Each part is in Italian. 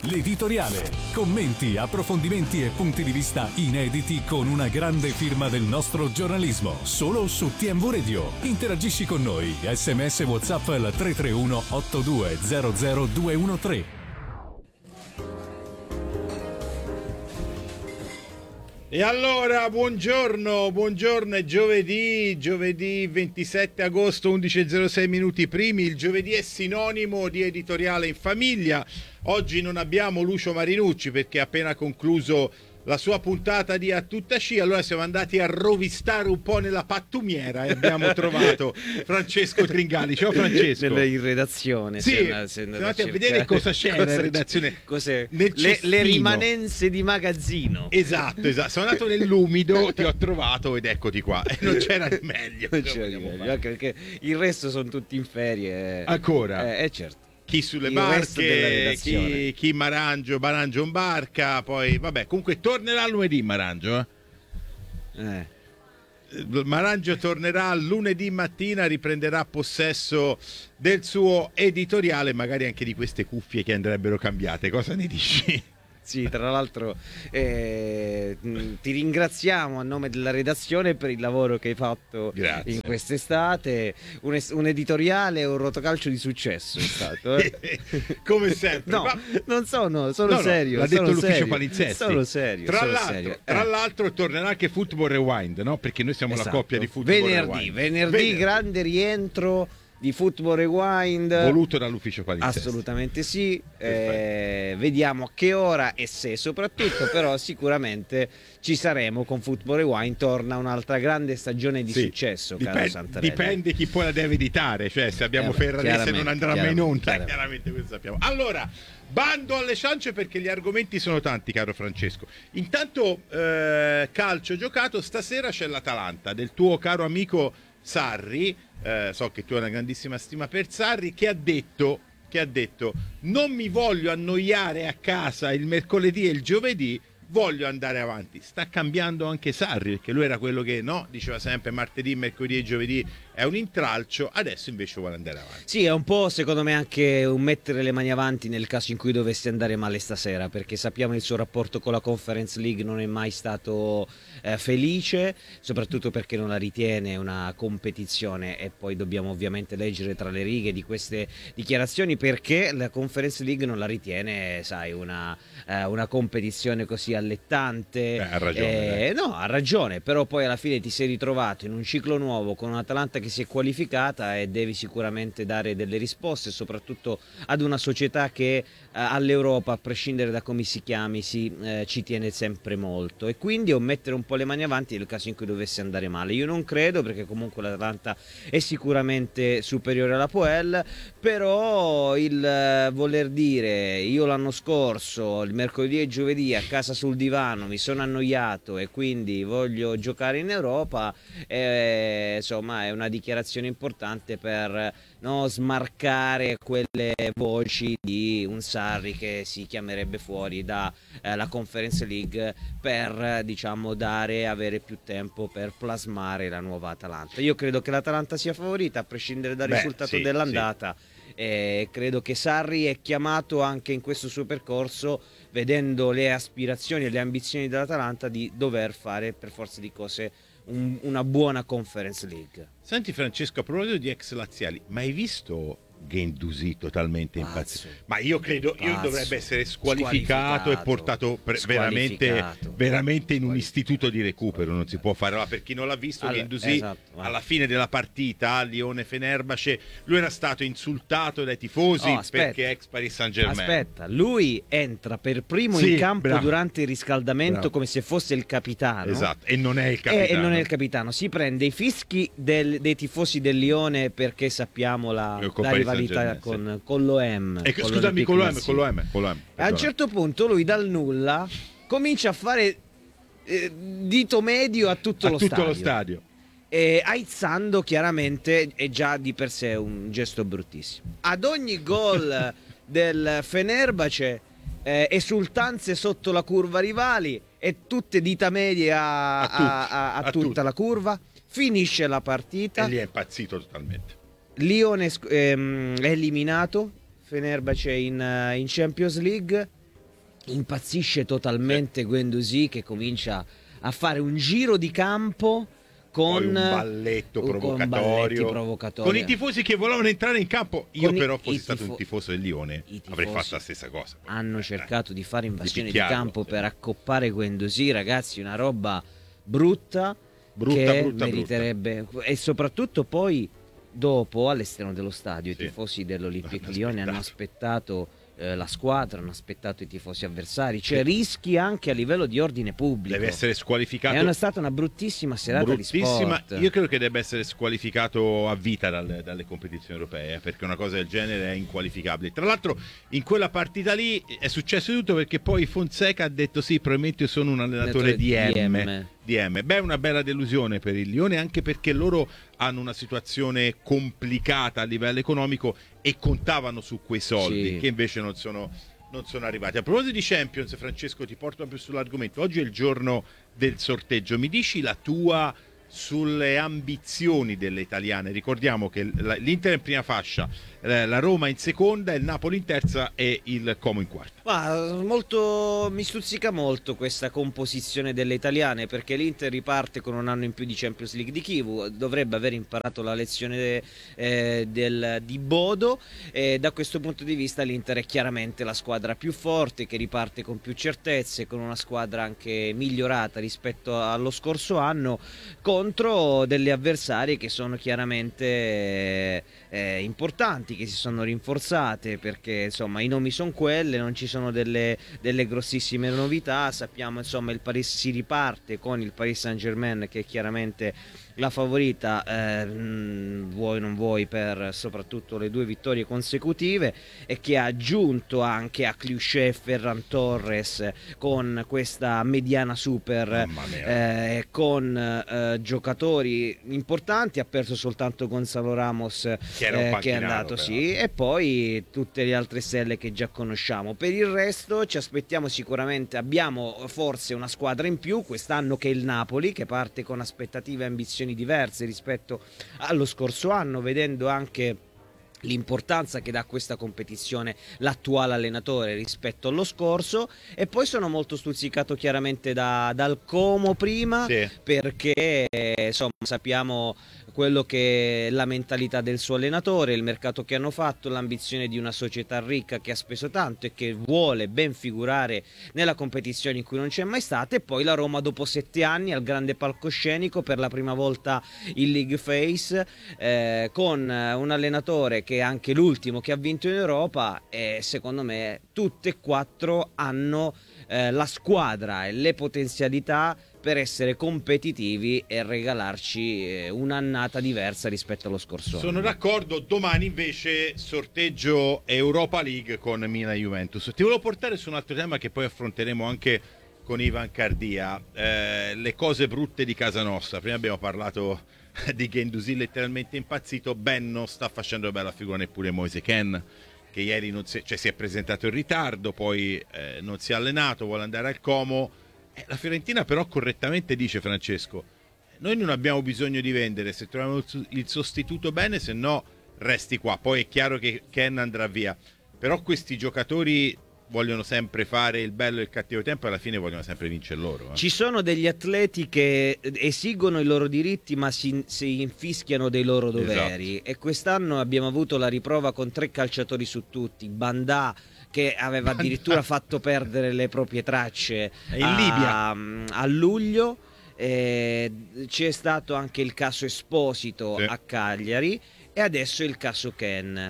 L'editoriale. Commenti, approfondimenti e punti di vista inediti con una grande firma del nostro giornalismo. Solo su TMV Radio. Interagisci con noi. SMS WhatsApp al 331 8200 213. E allora, buongiorno, è giovedì 27 agosto, 11:06 minuti primi. Il giovedì è sinonimo di editoriale in famiglia. Oggi non abbiamo Lucio Marinucci perché ha appena concluso la sua puntata di A Tutta Sci, allora siamo andati a rovistare un po' nella pattumiera e abbiamo trovato Francesco Tringali. Ciao Francesco. In redazione. Sì, siamo andati a vedere cosa c'è nella redazione. Cos'è? Le rimanenze di magazzino. Esatto. Sono andato nell'umido, ti ho trovato ed eccoti qua. E non c'era di meglio. Non c'era di meglio, anche perché il resto sono tutti in ferie. Ancora? Certo. Chi sulle barche, chi Marangio in barca, poi vabbè, comunque tornerà lunedì Marangio. Marangio tornerà lunedì mattina, riprenderà possesso del suo editoriale, magari anche di queste cuffie che andrebbero cambiate. Cosa ne dici? Sì, tra l'altro ti ringraziamo a nome della redazione per il lavoro che hai fatto. Grazie. In quest'estate. Un editoriale e un rotocalcio di successo è stato. Come sempre. No, non sono serio. L'ha detto sono l'ufficio serio. Palizzesti. Sono serio. Tra l'altro tornerà anche Football Rewind, no? Perché noi siamo la coppia di Football Rewind. Venerdì, grande rientro di Football Rewind voluto dall'ufficio Palizzesti. Assolutamente sì. Vediamo a che ora e se soprattutto, però sicuramente ci saremo con Football Rewind. Torna un'altra grande stagione di successo, caro Santarelli. Dipende chi poi la deve editare, cioè se abbiamo Ferrarese non andrà mai in onda, chiaramente questo sappiamo. Allora, bando alle ciance perché gli argomenti sono tanti, caro Francesco. Intanto calcio giocato, stasera c'è l'Atalanta del tuo caro amico Sarri. So che tu hai una grandissima stima per Sarri, che ha detto non mi voglio annoiare a casa il mercoledì e il giovedì, voglio andare avanti. Sta cambiando anche Sarri, perché lui era quello che diceva sempre martedì, mercoledì e giovedì è un intralcio, adesso invece vuole andare avanti. Sì, è un po' secondo me anche un mettere le mani avanti nel caso in cui dovesse andare male stasera, perché sappiamo il suo rapporto con la Conference League non è mai stato felice, soprattutto perché non la ritiene una competizione, e poi dobbiamo ovviamente leggere tra le righe di queste dichiarazioni perché la Conference League non la ritiene, sai, una competizione così allettante. Ha ragione. No, ha ragione, però poi alla fine ti sei ritrovato in un ciclo nuovo con un'Atalanta che si è qualificata e devi sicuramente dare delle risposte, soprattutto ad una società che all'Europa, a prescindere da come si chiami, ci tiene sempre molto, e quindi o mettere un po' le mani avanti nel caso in cui dovesse andare male. Io non credo, perché comunque l'Atalanta è sicuramente superiore alla Poel, però il voler dire io l'anno scorso il mercoledì e giovedì a casa sul divano mi sono annoiato e quindi voglio giocare in Europa, insomma è una dichiarazione importante per smarcare quelle voci di un Sarri che si chiamerebbe fuori da la Conference League per avere più tempo per plasmare la nuova Atalanta. Io credo che l'Atalanta sia favorita a prescindere dal risultato dell'andata. Credo che Sarri è chiamato anche in questo suo percorso, vedendo le aspirazioni e le ambizioni dell'Atalanta, di dover fare per forza di cose una buona Conference League. Senti Francesco, a proposito di ex laziali, ma hai visto Guendouzi totalmente impazzito? Ma io credo dovrebbe essere squalificato e portato veramente in un istituto di recupero. Non si può fare. Allora, per chi non l'ha visto, Guendouzi alla fine della partita Lione-Fenerbahce, lui era stato insultato dai tifosi perché è ex Paris Saint-Germain. Aspetta, lui entra per primo in campo durante il riscaldamento come se fosse il capitano. Esatto, e non è il capitano. E non è il capitano. Si prende i fischi dei tifosi del Lione perché sappiamo la rivalità con l'OM. Scusami, con l'OM. A un certo punto lui dal nulla comincia a fare dito medio a tutto lo stadio. Aizzando, chiaramente è già di per sé un gesto bruttissimo. Ad ogni gol del Fenerbahce esultanze sotto la curva rivali e tutte dita medie a tutta la curva. Finisce la partita e lì è impazzito totalmente. Lione è eliminato, Fenerbahce in Champions League, impazzisce totalmente Guendouzi, che comincia a fare un giro di campo con un balletto provocatorio, con i tifosi che volevano entrare in campo. Io però fossi stato un tifoso del Lione avrei fatto la stessa cosa. Hanno cercato di fare invasione di campo per accoppare Guendouzi, ragazzi, una roba brutta che meriterebbe brutta. E soprattutto poi dopo all'esterno dello stadio i tifosi dell'Olympique Lione hanno aspettato la squadra, hanno aspettato i tifosi avversari, cioè rischi anche a livello di ordine pubblico. Deve essere squalificato. È stata una bruttissima serata di sport. Io credo che debba essere squalificato a vita dalle competizioni europee, perché una cosa del genere è inqualificabile. Tra l'altro in quella partita lì è successo tutto, perché poi Fonseca ha detto sì, probabilmente io sono un allenatore DM. Beh, una bella delusione per il Lione, anche perché loro hanno una situazione complicata a livello economico e contavano su quei soldi che invece non sono arrivati. A proposito di Champions, Francesco, ti porto più sull'argomento. Oggi è il giorno del sorteggio. Mi dici la tua sulle ambizioni delle italiane? Ricordiamo che l'Inter in prima fascia, la Roma in seconda, il Napoli in terza e il Como in quarta. Mi stuzzica molto questa composizione delle italiane, perché l'Inter riparte con un anno in più di Champions League di Kivu, dovrebbe aver imparato la lezione di Bodo, e da questo punto di vista l'Inter è chiaramente la squadra più forte, che riparte con più certezze, con una squadra anche migliorata rispetto allo scorso anno, contro delle avversarie che sono chiaramente importanti, che si sono rinforzate, perché insomma i nomi sono quelle, non ci sono delle grossissime novità. Sappiamo insomma il Paris si riparte con il Paris Saint-Germain, che è chiaramente la favorita, vuoi non vuoi, per soprattutto le 2 vittorie consecutive, e che ha aggiunto anche a Cliuchet e Ferran Torres con questa mediana super, con giocatori importanti. Ha perso soltanto Gonzalo Ramos, che è andato, e poi tutte le altre stelle che già conosciamo. Per il resto ci aspettiamo sicuramente, abbiamo forse una squadra in più quest'anno, che è il Napoli, che parte con aspettative e ambizioni diverse rispetto allo scorso anno, vedendo anche l'importanza che dà a questa competizione l'attuale allenatore rispetto allo scorso. E poi sono molto stuzzicato chiaramente dal Como prima, perché insomma sappiamo quello che è la mentalità del suo allenatore, il mercato che hanno fatto, l'ambizione di una società ricca che ha speso tanto e che vuole ben figurare nella competizione in cui non c'è mai stata. E poi la Roma, dopo 7 anni al grande palcoscenico, per la prima volta in League Phase, con un allenatore che è anche l'ultimo che ha vinto in Europa, e secondo me tutte e 4 hanno la squadra e le potenzialità per essere competitivi e regalarci un'annata diversa rispetto allo scorso anno. Sono d'accordo. Domani invece sorteggio Europa League con Milan Juventus. Ti volevo portare su un altro tema che poi affronteremo anche con Ivan Cardia, le cose brutte di casa nostra. Prima abbiamo parlato di Guendouzi letteralmente impazzito. Ben non sta facendo bella figura neppure Moise Kean, che ieri si è presentato in ritardo, poi non si è allenato, vuole andare al Como. La Fiorentina però correttamente dice, Francesco, noi non abbiamo bisogno di vendere, se troviamo il sostituto bene, se no resti qua. Poi è chiaro che Kean andrà via, però questi giocatori vogliono sempre fare il bello e il cattivo tempo, e alla fine vogliono sempre vincere loro. Ci sono degli atleti che esigono i loro diritti ma si infischiano dei loro doveri, e quest'anno abbiamo avuto la riprova con 3 calciatori su tutti. Bandà, che aveva addirittura fatto perdere le proprie tracce in Libia a luglio. C'è stato anche il caso Esposito a Cagliari, e adesso il caso Kean.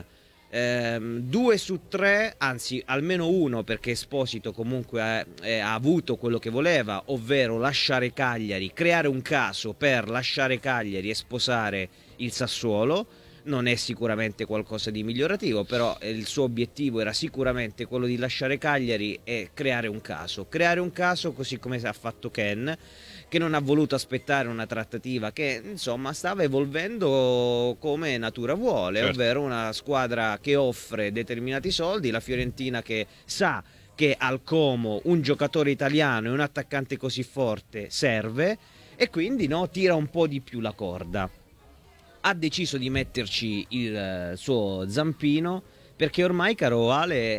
2 su 3, anzi almeno 1, perché Esposito comunque ha avuto quello che voleva, ovvero lasciare Cagliari, creare un caso per lasciare Cagliari e sposare il Sassuolo. Non è sicuramente qualcosa di migliorativo, però il suo obiettivo era sicuramente quello di lasciare Cagliari e creare un caso, così come ha fatto Kean, che non ha voluto aspettare una trattativa che insomma stava evolvendo come natura vuole, ovvero una squadra che offre determinati soldi, la Fiorentina che sa che al Como un giocatore italiano e un attaccante così forte serve, e quindi tira un po' di più la corda. Ha deciso di metterci il suo zampino, perché ormai, caro Ale,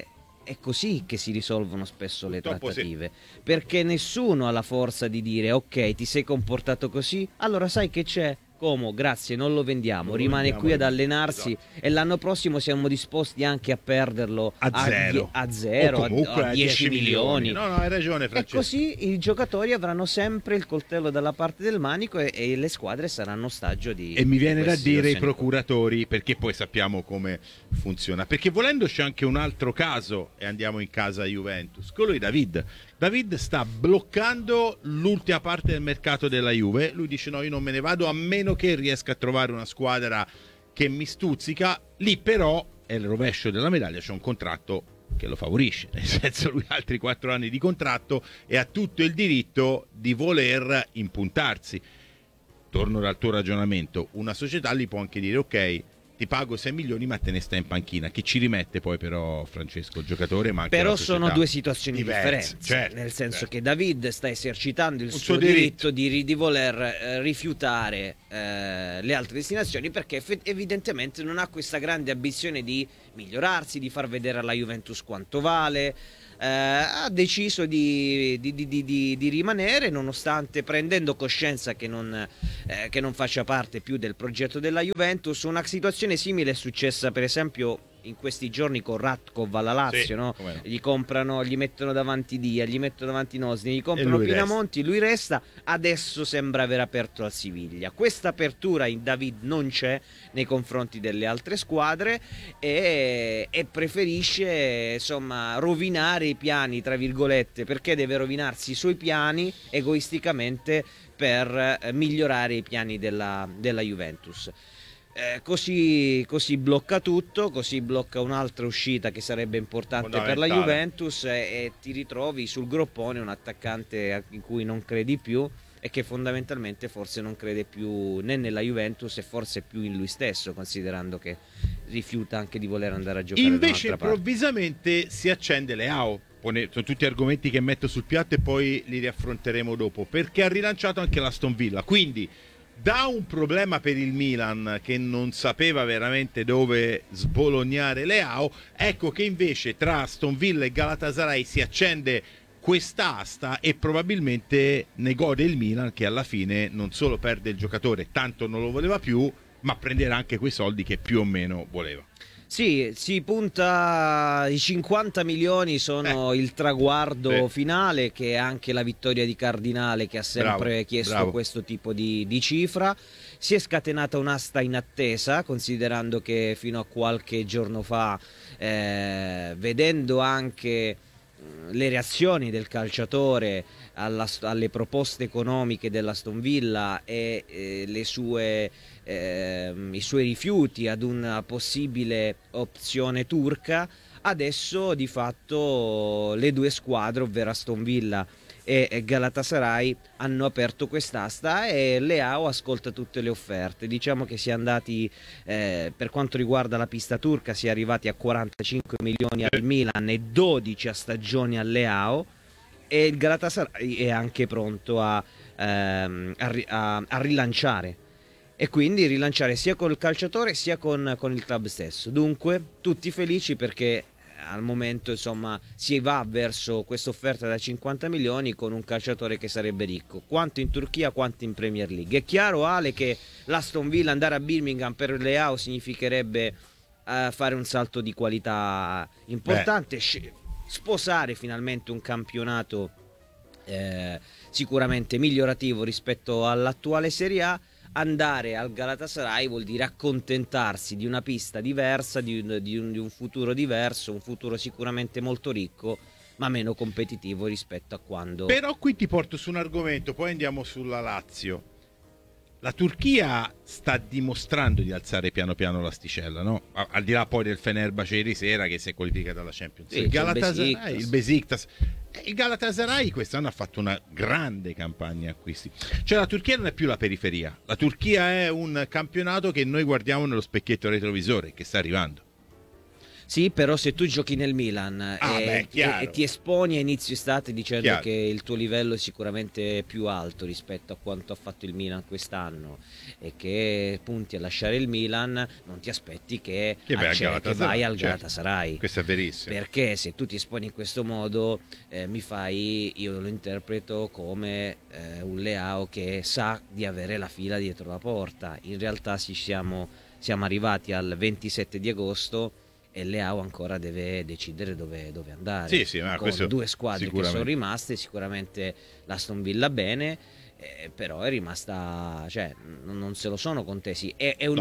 è così che si risolvono spesso le trattative, perché nessuno ha la forza di dire ok, ti sei comportato così, allora sai che c'è? Como, grazie, non lo vendiamo, rimane qui ad allenarsi, esatto. E l'anno prossimo siamo disposti anche a perderlo a zero, a 10 milioni. No, hai ragione, Francesco. E così i giocatori avranno sempre il coltello dalla parte del manico e le squadre saranno ostaggio di... E mi viene da dire i procuratori, perché poi sappiamo come funziona. Perché volendo c'è anche un altro caso, e andiamo in casa Juventus, quello di David. David sta bloccando l'ultima parte del mercato della Juve. Lui dice no, io non me ne vado a meno che riesca a trovare una squadra che mi stuzzica. Lì però è il rovescio della medaglia, c'è un contratto che lo favorisce, nel senso lui ha altri 4 anni di contratto e ha tutto il diritto di voler impuntarsi. Torno dal tuo ragionamento, una società gli può anche dire ok, ti pago 6 milioni ma te ne stai in panchina. Chi ci rimette poi però, Francesco, il giocatore, ma anche però la società, sono due situazioni differenti, certo, nel senso certo. che David sta esercitando il suo diritto di voler rifiutare le altre destinazioni, perché evidentemente non ha questa grande ambizione di migliorarsi, di far vedere alla Juventus quanto vale. Ha deciso di rimanere, nonostante prendendo coscienza che non faccia parte più del progetto della Juventus. Una situazione simile è successa per esempio in questi giorni con Ratkov alla Lazio, sì, no? Gli comprano, gli mettono davanti Dia, gli mettono davanti Nosni, gli comprano Pinamonti, lui resta. Adesso sembra aver aperto al Siviglia. Questa apertura in David non c'è nei confronti delle altre squadre e preferisce insomma rovinare i piani, tra virgolette, perché deve rovinarsi i suoi piani egoisticamente per migliorare i piani della Juventus. Così blocca tutto, così blocca un'altra uscita che sarebbe importante per la Juventus e ti ritrovi sul groppone un attaccante in cui non credi più e che fondamentalmente forse non crede più né nella Juventus e forse più in lui stesso, considerando che rifiuta anche di voler andare a giocare invece da un'altra improvvisamente si accende Leao. Sono tutti argomenti che metto sul piatto e poi li riaffronteremo dopo, perché ha rilanciato anche l'Aston Villa, quindi da un problema per il Milan che non sapeva veramente dove sbolognare Leao, ecco che invece tra Aston Villa e Galatasaray si accende quest'asta e probabilmente ne gode il Milan, che alla fine non solo perde il giocatore, tanto non lo voleva più, ma prenderà anche quei soldi che più o meno voleva. Sì, si punta, i 50 milioni sono il traguardo finale, che è anche la vittoria di Cardinale, che ha sempre chiesto questo tipo di cifra. Si è scatenata un'asta in attesa, considerando che fino a qualche giorno fa, vedendo anche le reazioni del calciatore alle proposte economiche dell'Aston Villa e i suoi rifiuti ad una possibile opzione turca, adesso di fatto le due squadre, ovvero Aston Villa e Galatasaray, hanno aperto quest'asta e Leao ascolta tutte le offerte. Diciamo che si è andati, per quanto riguarda la pista turca, si è arrivati a 45 milioni al Milan e 12 a stagione al Leao, e il Galatasaray è anche pronto a rilanciare, e quindi rilanciare sia con il calciatore sia con il club stesso. Dunque tutti felici, perché al momento insomma si va verso questa offerta da 50 milioni con un calciatore che sarebbe ricco quanto in Turchia quanto in Premier League. È chiaro, Ale, che l'Aston Villa andare a Birmingham per Leao significherebbe fare un salto di qualità importante, sposare finalmente un campionato sicuramente migliorativo rispetto all'attuale Serie A. Andare al Galatasaray vuol dire accontentarsi di una pista diversa, di un futuro diverso, un futuro sicuramente molto ricco, ma meno competitivo rispetto a quando... Però qui ti porto su un argomento, poi andiamo sulla Lazio. La Turchia sta dimostrando di alzare piano piano l'asticella, no? Al di là poi del Fenerbahce ieri sera che si è qualificato alla Champions. Sì, il Besiktas. Il Galatasaray quest'anno ha fatto una grande campagna acquisti. Cioè la Turchia non è più la periferia. La Turchia è un campionato che noi guardiamo nello specchietto retrovisore, che sta arrivando. Sì, però se tu giochi nel Milan e ti esponi a inizio estate dicendo che il tuo livello è sicuramente più alto rispetto a quanto ha fatto il Milan quest'anno e che punti a lasciare il Milan, non ti aspetti che vai al Galatasaray. Questo è verissimo. Perché se tu ti esponi in questo modo io lo interpreto come un Leao che sa di avere la fila dietro la porta. In realtà siamo arrivati al 27 di agosto e Leao ancora deve decidere dove andare. Sì, ma con due squadre che sono rimaste, sicuramente l'Aston Villa bene, però è rimasta, cioè non se lo sono contesi.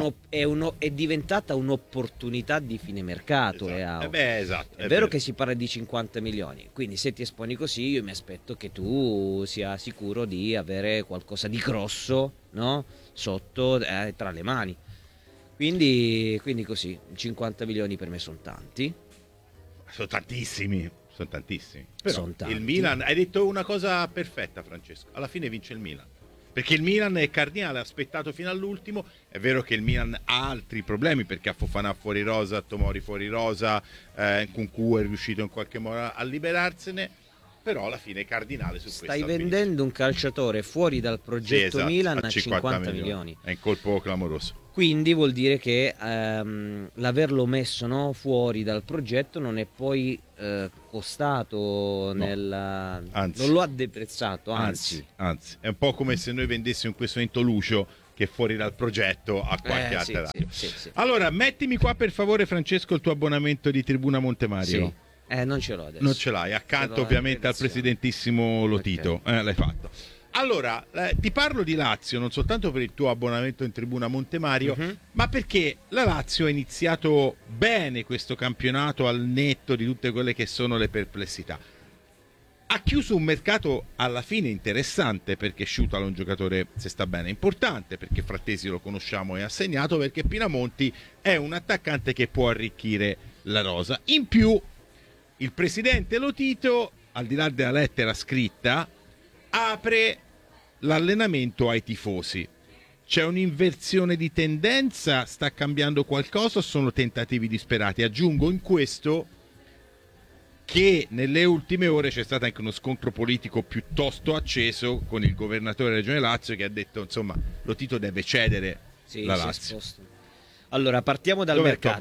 È diventata un'opportunità di fine mercato. Esatto. Leao. È vero che si parla di 50 milioni, quindi se ti esponi così io mi aspetto che tu sia sicuro di avere qualcosa di grosso, no? Sotto, tra le mani. Quindi così, 50 milioni per me sono tanti. Sono tantissimi. Però son tanti. Il Milan, hai detto una cosa perfetta, Francesco. Alla fine vince il Milan. Perché il Milan è cardinale, ha aspettato fino all'ultimo. È vero che il Milan ha altri problemi, perché ha Fofana fuori rosa, Tomori fuori rosa, Nkunku è riuscito in qualche modo a liberarsene. Però alla fine è cardinale su questo. Stai vendendo un calciatore fuori dal progetto Milan a 50 milioni. È un colpo clamoroso. Quindi vuol dire che l'averlo messo fuori dal progetto non è poi costato, anzi, non lo ha deprezzato, anzi. È un po' come se noi vendessimo in questo momento Lucio, che è fuori dal progetto, a qualche altra radio. Sì. Allora, mettimi qua per favore, Francesco, il tuo abbonamento di Tribuna Montemario. Sì. Non ce l'ho adesso. Non ce l'hai, accanto ovviamente al presidentissimo Lotito. Okay. L'hai fatto. Allora, ti parlo di Lazio non soltanto per il tuo abbonamento in Tribuna Montemario, ma perché la Lazio ha iniziato bene questo campionato al netto di tutte quelle che sono le perplessità. Ha chiuso un mercato alla fine interessante, perché Sciutalo è un giocatore, se sta bene, importante, perché Frattesi lo conosciamo e ha segnato, perché Pinamonti è un attaccante che può arricchire la rosa. In più, il presidente Lotito, al di là della lettera scritta, apre l'allenamento ai tifosi. C'è un'inversione di tendenza? Sta cambiando qualcosa o sono tentativi disperati? Aggiungo in questo che nelle ultime ore c'è stato anche uno scontro politico piuttosto acceso con il governatore della Regione Lazio, che ha detto insomma Lotito deve cedere la Lazio. Allora, partiamo dal mercato.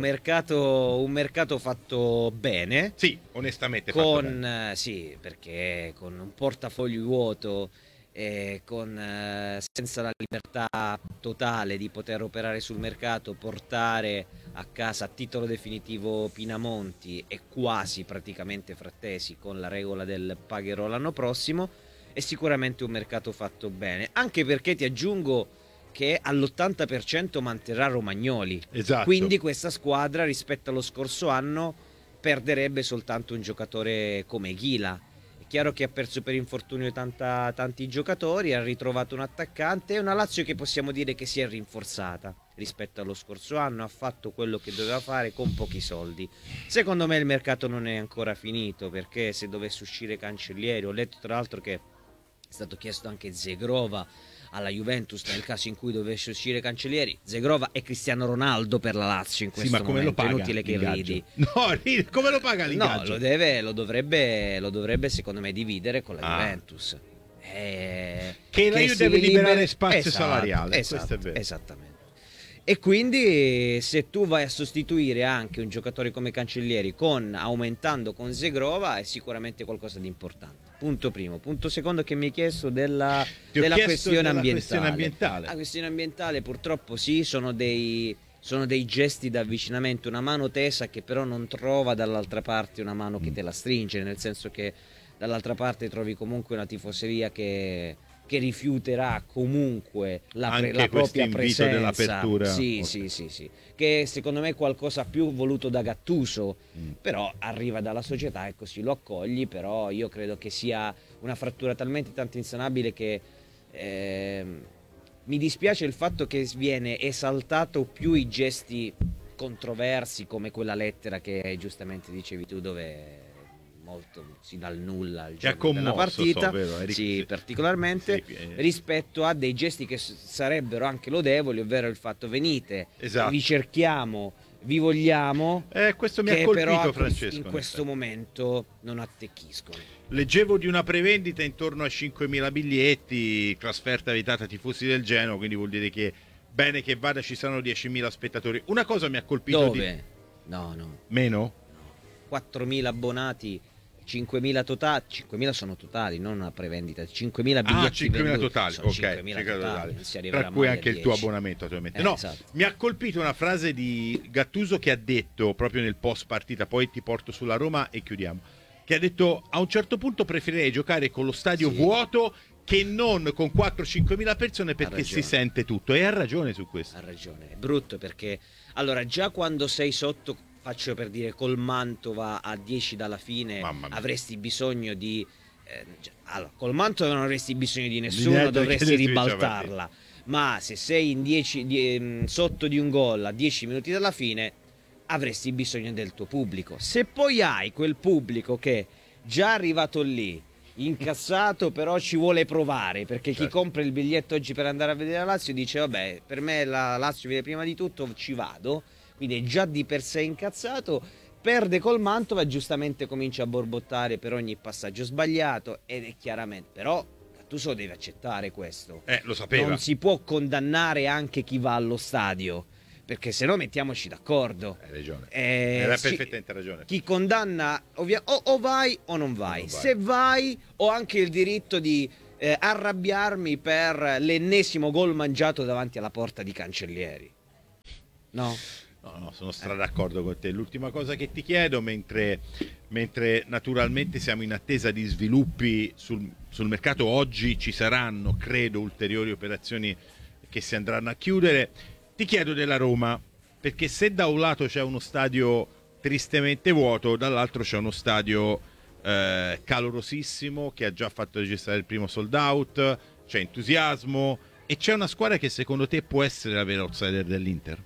Un mercato fatto bene. Sì, onestamente fatto bene. Sì, perché con un portafoglio vuoto e senza la libertà totale di poter operare sul mercato, portare a casa a titolo definitivo Pinamonti e quasi praticamente Frattesi con la regola del pagherò l'anno prossimo, è sicuramente un mercato fatto bene. Anche perché ti aggiungo che all'80% manterrà Romagnoli. Esatto. Quindi questa squadra rispetto allo scorso anno perderebbe soltanto un giocatore come Ghila. È chiaro che ha perso per infortunio tanti giocatori, ha ritrovato un attaccante, è una Lazio che possiamo dire che si è rinforzata rispetto allo scorso anno, ha fatto quello che doveva fare con pochi soldi. Secondo me il mercato non è ancora finito, perché se dovesse uscire Cancellieri, ho letto tra l'altro che è stato chiesto anche Zegrova alla Juventus nel caso in cui dovesse uscire Cancellieri. Zegrova è Cristiano Ronaldo per la Lazio in questo momento. Ma come lo paga? È inutile che ridi. No, come lo paga l'ingaggio? No, lo dovrebbe secondo me dividere con la Juventus. Che la Juve deve liberare spazio salariale. Questo è vero. Esattamente. E quindi se tu vai a sostituire anche un giocatore come Cancellieri aumentando con Zegrova, è sicuramente qualcosa di importante. Punto primo. Punto secondo che mi hai chiesto della questione ambientale. La questione ambientale purtroppo sì, sono dei gesti d'avvicinamento, una mano tesa che però non trova dall'altra parte una mano che te la stringe, nel senso che dall'altra parte trovi comunque una tifoseria che rifiuterà comunque la propria presenza dell'apertura. Sì. Che secondo me è qualcosa più voluto da Gattuso, però arriva dalla società e così lo accogli. Però io credo che sia una frattura talmente tanto insanabile che mi dispiace il fatto che viene esaltato più i gesti controversi, come quella lettera che giustamente dicevi tu, dove molto si dà il nulla al giorno della partita, sì, particolarmente rispetto a dei gesti che sarebbero anche lodevoli, ovvero il fatto venite, vi cerchiamo, vi vogliamo, questo mi ha colpito, però Francesco, in questo momento non attecchiscono. Leggevo di una prevendita intorno a 5.000 biglietti, trasferta vietata ai tifosi del Genoa, quindi vuol dire che bene che vada ci saranno 10.000 spettatori. Una cosa mi ha colpito. Dove? No. Meno? 4.000 abbonati, 5.000 totali. 5.000 sono totali, non una prevendita. 5.000 biglietti 5.000 totali, sono ok. 5.000 totali. Tra cui anche il tuo abbonamento, naturalmente. No, esatto. Mi ha colpito una frase di Gattuso che ha detto proprio nel post partita, poi ti porto sulla Roma e chiudiamo, che ha detto: a un certo punto preferirei giocare con lo stadio vuoto che non con 4-5.000 persone, perché si sente tutto. E ha ragione su questo. Ha ragione, è brutto perché allora già quando sei sotto, faccio per dire, col Mantova a 10 dalla fine, avresti bisogno di allora, col Mantova non avresti bisogno di nessuno, dovresti ribaltarla, ma se sei in 10 sotto di un gol a 10 minuti dalla fine avresti bisogno del tuo pubblico. Se poi hai quel pubblico che già arrivato lì incassato, però ci vuole provare, perché chi compra il biglietto oggi per andare a vedere la Lazio dice vabbè, per me la Lazio viene prima di tutto, ci vado, quindi è già di per sé incazzato, perde col Mantova e giustamente comincia a borbottare per ogni passaggio sbagliato, ed è chiaramente, però tu so devi accettare questo, lo sapeva, non si può condannare anche chi va allo stadio, perché se no mettiamoci d'accordo. Hai ragione, hai perfettamente ragione. Chi condanna o vai o non vai. Se vai, ho anche il diritto di arrabbiarmi per l'ennesimo gol mangiato davanti alla porta di Cancellieri. No, sono d'accordo con te. L'ultima cosa che ti chiedo, mentre naturalmente siamo in attesa di sviluppi sul mercato, oggi ci saranno, credo, ulteriori operazioni che si andranno a chiudere. Ti chiedo della Roma, perché se da un lato c'è uno stadio tristemente vuoto, dall'altro c'è uno stadio calorosissimo che ha già fatto registrare il primo sold out, c'è entusiasmo e c'è una squadra che secondo te può essere la vera outsider dell'Inter?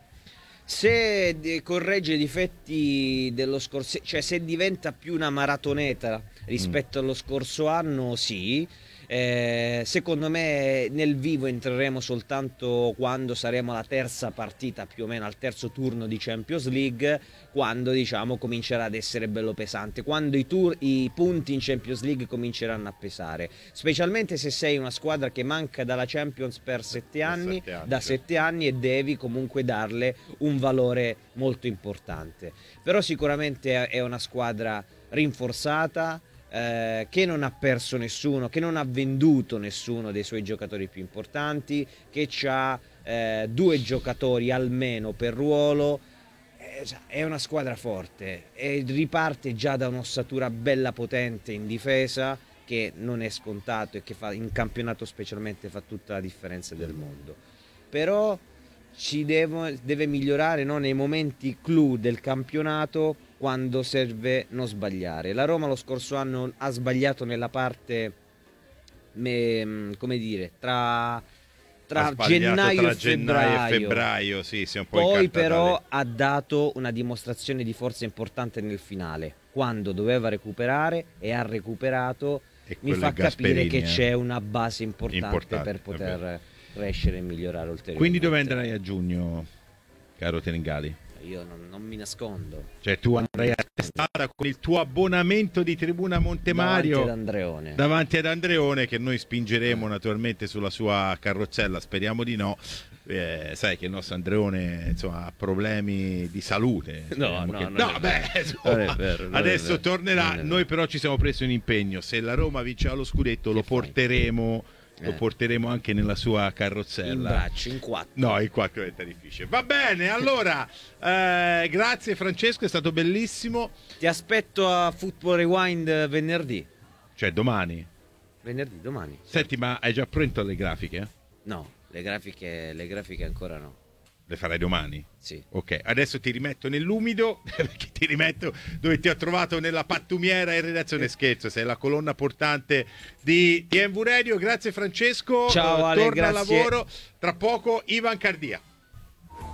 Se corregge i difetti dello scorso, cioè se diventa più una maratoneta rispetto allo scorso anno, sì. Secondo me nel vivo entreremo soltanto quando saremo alla terza partita, più o meno al terzo turno di Champions League, quando diciamo comincerà ad essere bello pesante, quando i punti in Champions League cominceranno a pesare, specialmente se sei una squadra che manca dalla Champions per 7 anni, da 7 anni, e devi comunque darle un valore molto importante. Però sicuramente è una squadra rinforzata, che non ha perso nessuno, che non ha venduto nessuno dei suoi giocatori più importanti, che ha 2 giocatori almeno per ruolo. È una squadra forte e riparte già da un'ossatura bella potente in difesa, che non è scontato e che in campionato specialmente fa tutta la differenza del mondo. Però deve migliorare, no, nei momenti clou del campionato, quando serve non sbagliare. La Roma lo scorso anno ha sbagliato nella parte, come dire, tra gennaio e febbraio, sì, si è un po' poi però ha dato una dimostrazione di forza importante nel finale, quando doveva recuperare e ha recuperato. Mi fa capire che c'è una base importante per poter crescere e migliorare ulteriormente. Quindi dove andrai a giugno, caro Teningali? Io non mi nascondo. Cioè tu andrai a Testata con il tuo abbonamento di Tribuna Montemario davanti ad Andreone, che noi spingeremo naturalmente sulla sua carrozzella, speriamo di no. Sai che il nostro Andreone, insomma, ha problemi di salute. Adesso tornerà. Noi però ci siamo presi un impegno: se la Roma vincerà lo scudetto lo porteremo anche nella sua carrozzella. In braccio, in 4. No, in 4 è difficile. Va bene, allora grazie Francesco, è stato bellissimo. Ti aspetto a Football Rewind venerdì. Cioè domani? Domani. Senti, ma hai già pronto le grafiche? No, le grafiche ancora no. Le farai domani? Sì. Ok, adesso ti rimetto nell'umido, perché ti rimetto dove ti ho trovato, nella pattumiera in redazione. Scherzo, sei la colonna portante di TMV Radio. Grazie Francesco. Ciao Ale, torna grazie. al lavoro. Tra poco Ivan Cardia.